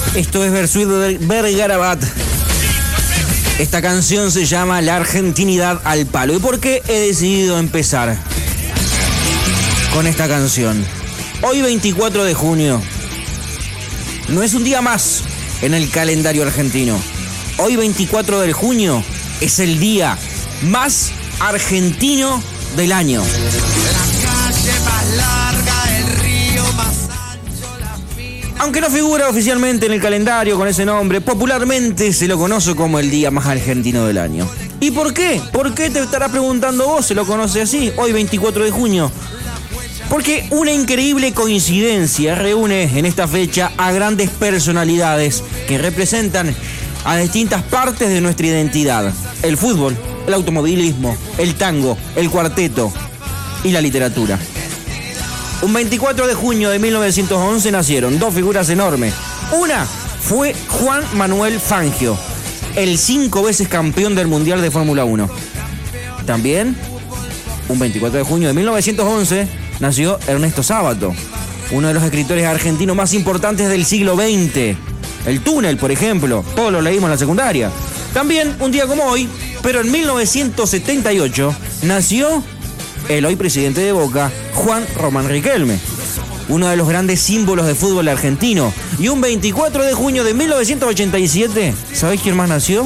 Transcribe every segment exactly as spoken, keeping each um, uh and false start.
Esto es Versuit Vergarabat. Esta canción se llama La Argentinidad al Palo. ¿Y por qué he decidido empezar con esta canción? Hoy veinticuatro de junio no es un día más en el calendario argentino. Hoy veinticuatro de junio es el día más argentino del año. La calle más larga, el río más ancho, la fina... Aunque no figura oficialmente en el calendario con ese nombre, popularmente se lo conoce como el día más argentino del año. ¿Y por qué? ¿Por qué te estarás preguntando vos? ¿Se lo conoce así? Hoy veinticuatro de junio. Porque una increíble coincidencia reúne en esta fecha a grandes personalidades que representan a distintas partes de nuestra identidad. El fútbol, el automovilismo, el tango, el cuarteto y la literatura. Un veinticuatro de junio de mil novecientos once nacieron dos figuras enormes. Una fue Juan Manuel Fangio, el cinco veces campeón del Mundial de Fórmula uno. También, un veinticuatro de junio de mil novecientos once, nació Ernesto Sábato, uno de los escritores argentinos más importantes del siglo veinte. El Túnel, por ejemplo, todos lo leímos en la secundaria. También, un día como hoy, pero en mil novecientos setenta y ocho, nació el hoy presidente de Boca, Juan Román Riquelme, uno de los grandes símbolos de fútbol argentino. Y un veinticuatro de junio de mil novecientos ochenta y siete, ¿sabéis quién más nació?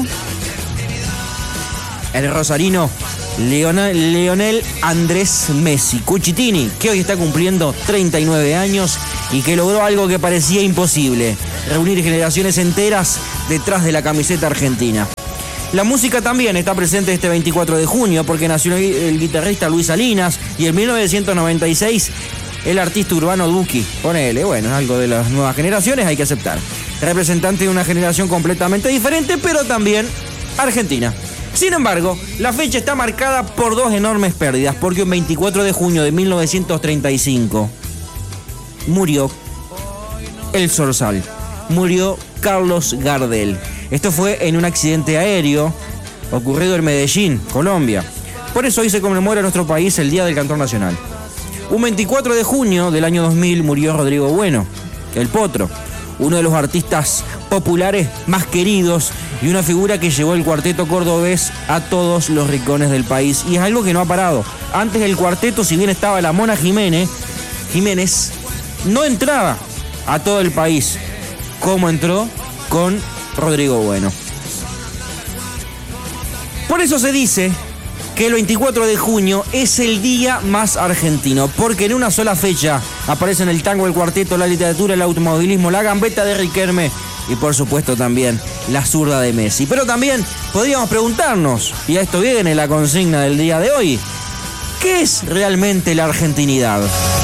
El rosarino Leonel, Leonel Andrés Messi, Cuchitini, que hoy está cumpliendo treinta y nueve años y que logró algo que parecía imposible: reunir generaciones enteras detrás de la camiseta argentina. La música también está presente este veinticuatro de junio porque nació el guitarrista Luis Salinas y en mil novecientos noventa y seis el artista urbano Duki. Ponele, bueno, algo de las nuevas generaciones, hay que aceptar. Representante de una generación completamente diferente, pero también argentina. Sin embargo, la fecha está marcada por dos enormes pérdidas, porque un veinticuatro de junio de mil novecientos treinta y cinco murió el Zorzal, murió Carlos Gardel. Esto fue en un accidente aéreo ocurrido en Medellín, Colombia. Por eso hoy se conmemora en nuestro país el Día del Cantor Nacional. Un veinticuatro de junio del año dos mil murió Rodrigo Bueno, el Potro, uno de los artistas populares más queridos y una figura que llevó el cuarteto cordobés a todos los rincones del país. Y es algo que no ha parado. Antes del cuarteto, si bien estaba la Mona Jiménez, Jiménez no entraba a todo el país como entró con Rodrigo Bueno. Por eso se dice que el veinticuatro de junio es el día más argentino, porque en una sola fecha aparecen el tango, el cuarteto, la literatura, el automovilismo, la gambeta de Riquelme y por supuesto también la zurda de Messi. Pero también podríamos preguntarnos, y a esto viene la consigna del día de hoy, ¿qué es realmente la argentinidad?